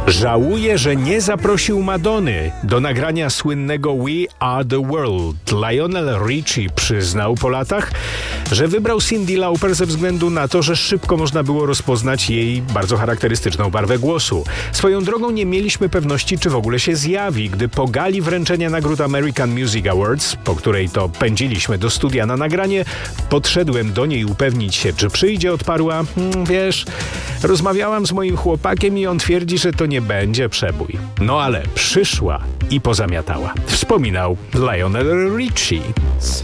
Żałuję, że nie zaprosił Madonny do nagrania słynnego We Are The World. Lionel Richie przyznał po latach, że wybrał Cyndi Lauper ze względu na to, że szybko można było rozpoznać jej bardzo charakterystyczną barwę głosu. Swoją drogą nie mieliśmy pewności, czy w ogóle się zjawi. Gdy po gali wręczenia nagród American Music Awards, po której to pędziliśmy do studia na nagranie, podszedłem do niej upewnić się, czy przyjdzie, odparła: wiesz, rozmawiałam z moim chłopakiem i on twierdzi, że to nie będzie przebój. No ale przyszła i pozamiatała. Wspominał Lionel Richie.